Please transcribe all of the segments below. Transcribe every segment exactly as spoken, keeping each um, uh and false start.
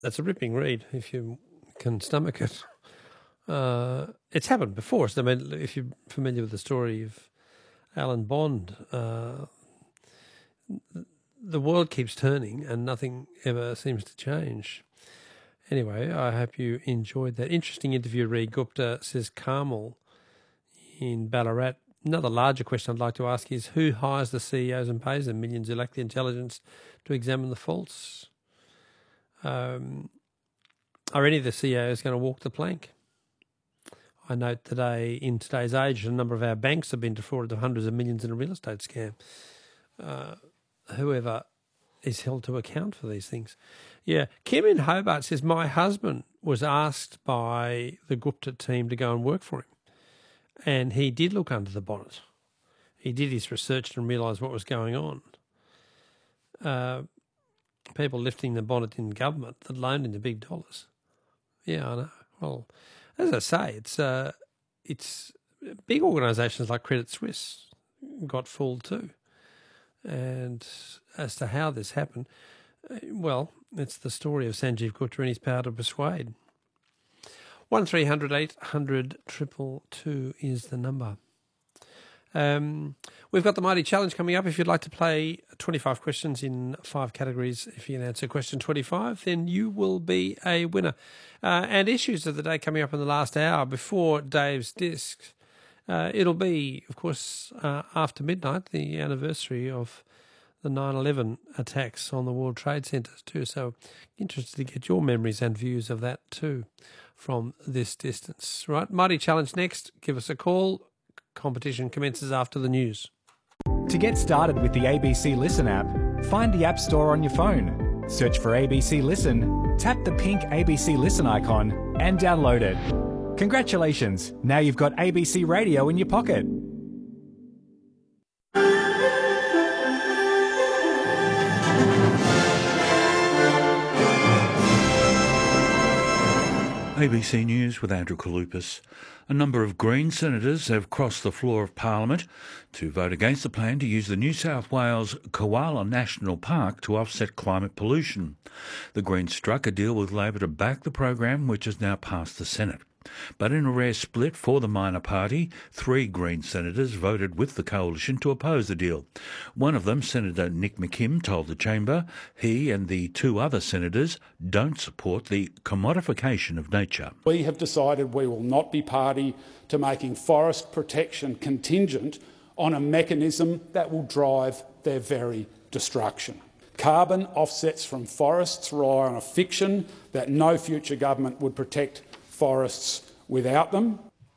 That's a ripping read if you can stomach it. Uh, it's happened before. So, I mean, if you're familiar with the story of Alan Bond, uh, the world keeps turning and nothing ever seems to change. Anyway, I hope you enjoyed that. Interesting interview, Reed Gupta, says Carmel in Ballarat. Another larger question I'd like to ask is, who hires the C E Os and pays them millions who lack the intelligence to examine the faults? Um, are any of the C E Os going to walk the plank? I note today, in today's age, a number of our banks have been defrauded of hundreds of millions in a real estate scam. Uh, whoever is held to account for these things. Yeah, Kim in Hobart says, my husband was asked by the Gupta team to go and work for him, and he did look under the bonnet. He did his research and realised what was going on. Uh, people lifting the bonnet in government that loaned in the big dollars. Yeah, I know. Well, as I say, it's uh, it's big organisations like Credit Suisse got fooled too. And as to how this happened, well, it's the story of Sanjeev Gupta and his power to persuade. one three hundred eight hundred two two two is the number. Um, we've got the Mighty Challenge coming up. If you'd like to play twenty-five questions in five categories, if you can answer question twenty-five, then you will be a winner. Uh, and issues of the day coming up in the last hour before Dave's Discs. Uh, it'll be, of course, uh, after midnight, the anniversary of the nine eleven attacks on the World Trade Centres too. So interested to get your memories and views of that too from this distance. Right, Mighty Challenge next. Give us a call. Competition commences after the news. To get started with the A B C Listen app, find the App Store on your phone. Search for A B C Listen, tap the pink A B C Listen icon and download it. Congratulations, now you've got A B C Radio in your pocket. A B C News with Andrew Kalupas. A number of Green senators have crossed the floor of Parliament to vote against the plan to use the New South Wales Koala National Park to offset climate pollution. The Greens struck a deal with Labor to back the program, which has now passed the Senate. But in a rare split for the minor party, three Green senators voted with the coalition to oppose the deal. One of them, Senator Nick McKim, told the chamber he and the two other senators don't support the commodification of nature. We have decided we will not be party to making forest protection contingent on a mechanism that will drive their very destruction. Carbon offsets from forests rely on a fiction that no future government would protect forests without them.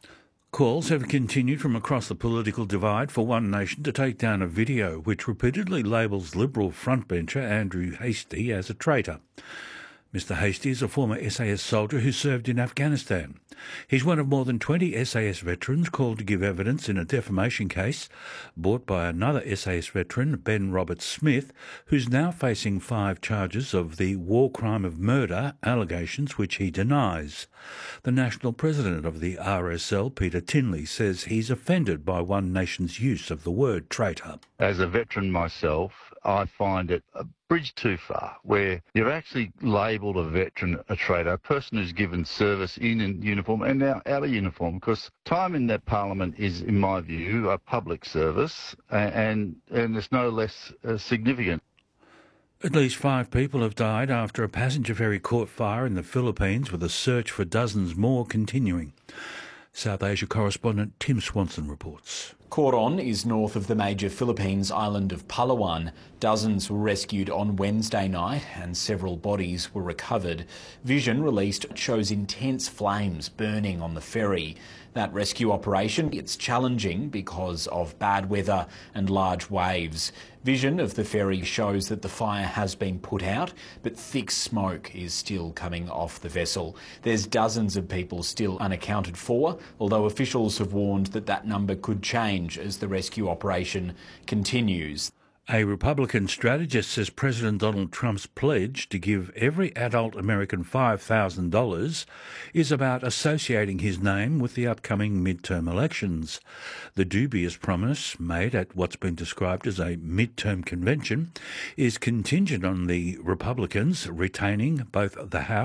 Calls have continued from across the political divide for One Nation to take down a video which repeatedly labels Liberal frontbencher Andrew Hastie as a traitor. Mister Hastie is a former S A S soldier who served in Afghanistan. He's one of more than twenty S A S veterans called to give evidence in a defamation case brought by another S A S veteran, Ben Roberts-Smith, who's now facing five charges of the war crime of murder allegations which he denies. The national president of the R S L, Peter Tinley, says he's offended by One Nation's use of the word traitor. As a veteran myself, I find it a bridge too far, where you've actually labelled a veteran a traitor, a person who's given service in uniform and now out of uniform, because time in that parliament is, in my view, a public service, and, and it's no less uh, significant. At least five people have died after a passenger ferry caught fire in the Philippines, with a search for dozens more continuing. South Asia correspondent Tim Swanson reports. Coron is north of the major Philippines island of Palawan. Dozens were rescued on Wednesday night and several bodies were recovered. Vision released shows intense flames burning on the ferry. That rescue operation, it's challenging because of bad weather and large waves. Vision of the ferry shows that the fire has been put out, but thick smoke is still coming off the vessel. There's dozens of people still unaccounted for, although officials have warned that that number could change as the rescue operation continues. A Republican strategist says President Donald Trump's pledge to give every adult American five thousand dollars is about associating his name with the upcoming midterm elections. The dubious promise, made at what's been described as a midterm convention, is contingent on the Republicans retaining both the House